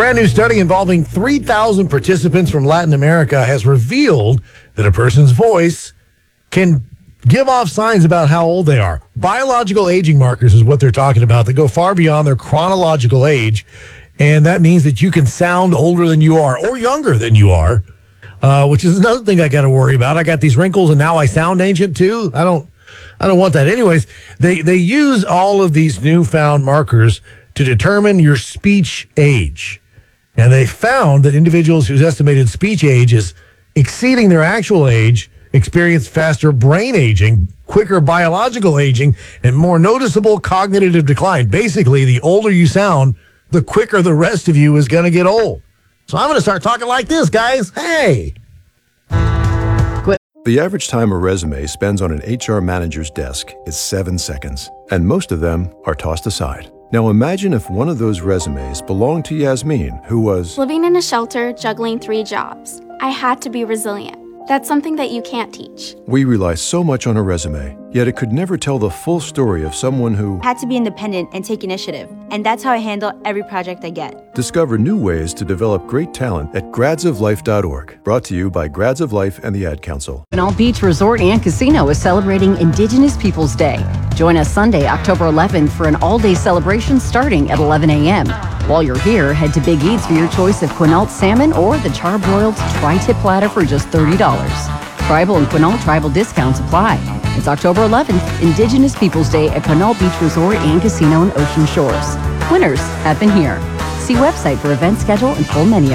brand new study involving 3,000 participants from Latin America has revealed that a person's voice can give off signs about how old they are. Biological aging markers is what they're talking about that go far beyond their chronological age. And that means that you can sound older than you are or younger than you are, which is another thing I got to worry about. I got these wrinkles and now I sound ancient too. I don't want that. Anyways, they use all of these newfound markers to determine your speech age. And they found that individuals whose estimated speech age is exceeding their actual age experience faster brain aging, quicker biological aging, and more noticeable cognitive decline. Basically, the older you sound, the quicker the rest of you is going to get old. So I'm going to start talking like this, guys. Hey. The average time a resume spends on an HR manager's desk is 7 seconds, and most of them are tossed aside. Now imagine if one of those resumes belonged to Yasmin, who was living in a shelter, juggling 3 jobs. I had to be resilient. That's something that you can't teach. We rely so much on a resume, yet it could never tell the full story of someone who had to be independent and take initiative. And that's how I handle every project I get. Discover new ways to develop great talent at gradsoflife.org. Brought to you by Grads of Life and the Ad Council. Quinault Beach Resort and Casino is celebrating Indigenous Peoples Day. Join us Sunday, October 11th for an all-day celebration starting at 11 a.m. While you're here, head to Big Eats for your choice of Quinault salmon or the charbroiled tri-tip platter for just $30. Tribal and Quinault tribal discounts apply. It's October 11th, Indigenous Peoples Day at Quinault Beach Resort and Casino in Ocean Shores. Winners have been here. See website for event schedule and full menu.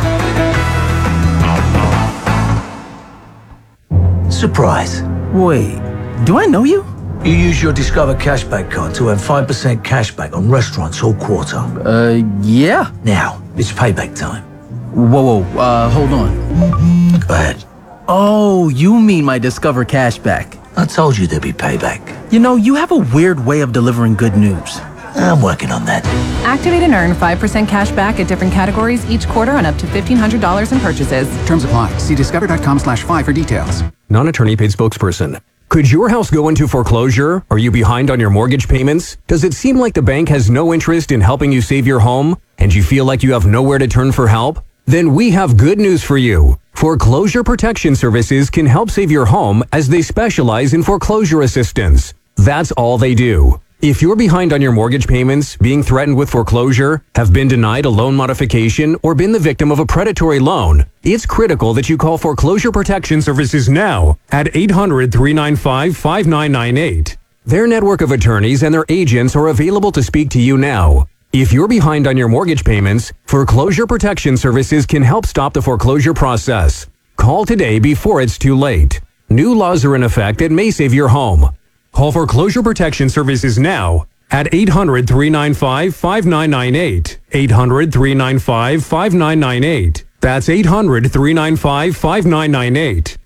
Surprise. Wait, do I know you? You use your Discover Cashback card to earn 5% cashback on restaurants all quarter. Yeah. Now, it's payback time. Whoa, hold on. Go ahead. Oh, you mean my Discover Cashback. I told you there'd be payback. You know, you have a weird way of delivering good news. I'm working on that. Activate and earn 5% cash back at different categories each quarter on up to $1,500 in purchases. Terms apply. See discover.com/5 for details. Non-attorney paid spokesperson. Could your house go into foreclosure? Are you behind on your mortgage payments? Does it seem like the bank has no interest in helping you save your home? And you feel like you have nowhere to turn for help? Then we have good news for you. Foreclosure Protection Services can help save your home as they specialize in foreclosure assistance. That's all they do. If you're behind on your mortgage payments, being threatened with foreclosure, have been denied a loan modification, or been the victim of a predatory loan, it's critical that you call Foreclosure Protection Services now at 800-395-5998. Their network of attorneys and their agents are available to speak to you now. If you're behind on your mortgage payments, Foreclosure Protection Services can help stop the foreclosure process. Call today before it's too late. New laws are in effect that may save your home. Call Foreclosure Protection Services now at 800-395-5998. 800-395-5998. That's 800-395-5998.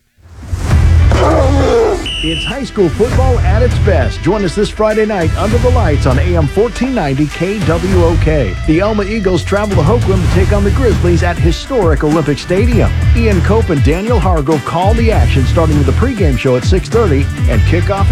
It's high school football at its best. Join us this Friday night under the lights on AM 1490 KWOK. The Elma Eagles travel to Hoquiam to take on the Grizzlies at historic Olympic Stadium. Ian Cope and Daniel Hargrove call the action starting with the pregame show at 6:30 and kickoff